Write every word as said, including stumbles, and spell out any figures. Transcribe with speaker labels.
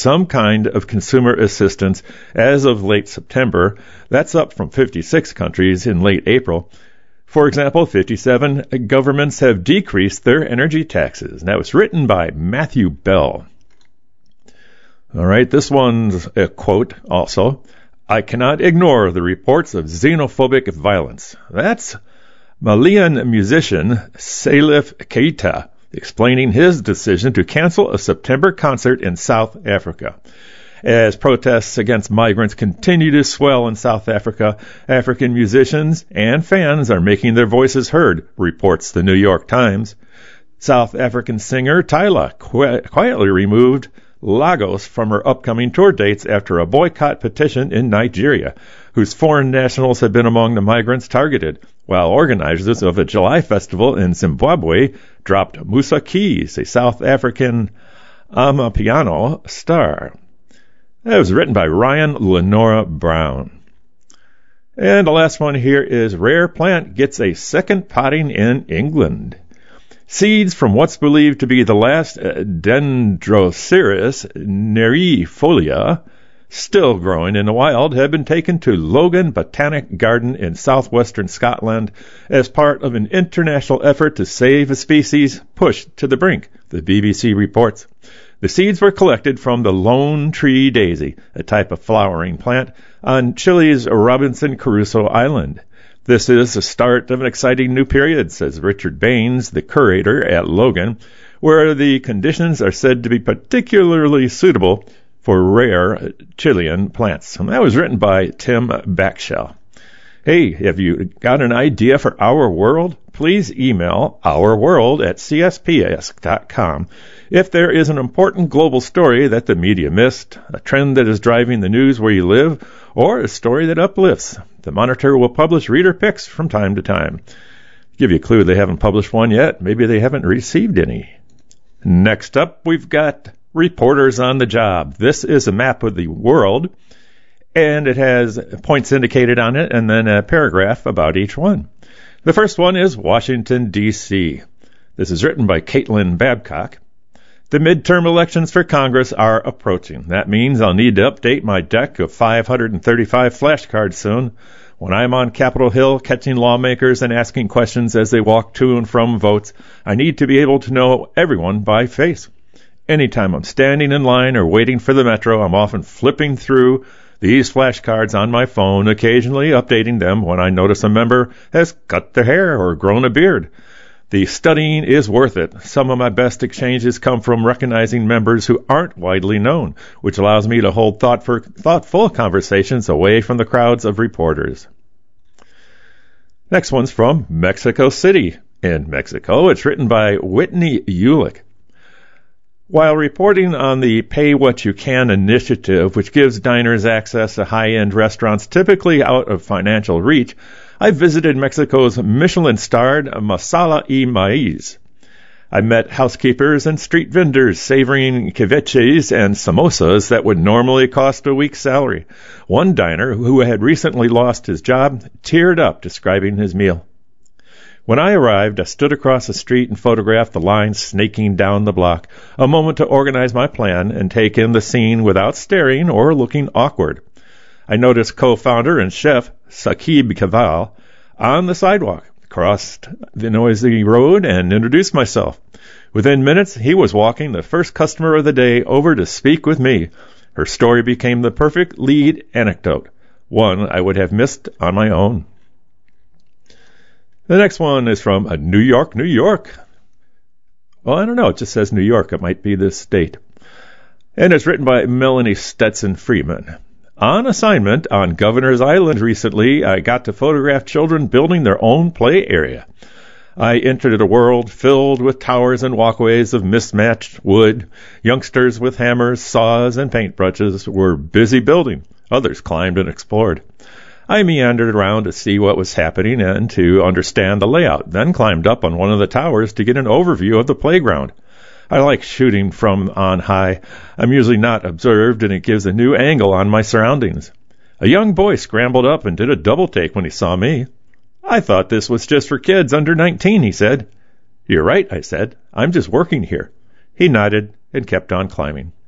Speaker 1: some kind of consumer assistance as of late September. That's up from fifty-six countries in late April. For example, fifty-seven governments have decreased their energy taxes. And that was written by Matthew Bell. All right, this one's a quote also. I cannot ignore the reports of xenophobic violence. That's Malian musician Salif Keita explaining his decision to cancel a September concert in South Africa. As protests against migrants continue to swell in South Africa, African musicians and fans are making their voices heard, reports the New York Times. South African singer Tyla qu- quietly removed Lagos from her upcoming tour dates after a boycott petition in Nigeria, whose foreign nationals have been among the migrants targeted, while organizers of a July festival in Zimbabwe dropped Musa Keys, a South African amapiano star. That was written by Ryan Lenora Brown. And the last one here is rare plant gets a second potting in England. Seeds from what's believed to be the last Dendroceras nerifolia, still growing in the wild, have been taken to Logan Botanic Garden in southwestern Scotland as part of an international effort to save a species pushed to the brink, the B B C reports. The seeds were collected from the lone tree daisy, a type of flowering plant, on Chile's Robinson Crusoe Island. This is the start of an exciting new period, says Richard Baines, the curator at Logan, where the conditions are said to be particularly suitable for rare Chilean plants. And that was written by Tim Backshell. Hey, have you got an idea for Our World? Please email ourworld at c s p s dot com. If there is an important global story that the media missed, a trend that is driving the news where you live, or a story that uplifts, the Monitor will publish reader picks from time to time. Give you a clue, they haven't published one yet. Maybe they haven't received any. Next up, we've got Reporters on the Job. This is a map of the world, and it has points indicated on it and then a paragraph about each one. The first one is Washington, D C This is written by Caitlin Babcock. The midterm elections for Congress are approaching. That means I'll need to update my deck of five hundred thirty-five flashcards soon. When I'm on Capitol Hill catching lawmakers and asking questions as they walk to and from votes, I need to be able to know everyone by face. Anytime I'm standing in line or waiting for the metro, I'm often flipping through these flashcards on my phone, occasionally updating them when I notice a member has cut their hair or grown a beard. The studying is worth it. Some of my best exchanges come from recognizing members who aren't widely known, which allows me to hold thought for, thoughtful conversations away from the crowds of reporters. Next one's from Mexico City in Mexico. It's written by Whitney Ulick. While reporting on the Pay What You Can initiative, which gives diners access to high-end restaurants typically out of financial reach, I visited Mexico's Michelin-starred Masala y Maíz. I met housekeepers and street vendors savoring ceviches and samosas that would normally cost a week's salary. One diner, who had recently lost his job, teared up describing his meal. When I arrived, I stood across the street and photographed the line snaking down the block, a moment to organize my plan and take in the scene without staring or looking awkward. I noticed co-founder and chef Saqib Kaval on the sidewalk, crossed the noisy road, and introduced myself. Within minutes, he was walking the first customer of the day over to speak with me. Her story became the perfect lead anecdote, one I would have missed on my own. The next one is from New York, New York. Well, I don't know. It just says New York. It might be this state. And it's written by Melanie Stetson Freeman. On assignment on Governor's Island recently, I got to photograph children building their own play area. I entered a world filled with towers and walkways of mismatched wood. Youngsters with hammers, saws, and paintbrushes were busy building. Others climbed and explored. I meandered around to see what was happening and to understand the layout, then climbed up on one of the towers to get an overview of the playground. I like shooting from on high. I'm usually not observed, and it gives a new angle on my surroundings. A young boy scrambled up and did a double take when he saw me. I thought this was just for kids under nineteen, he said. You're right, I said. I'm just working here. He nodded and kept on climbing.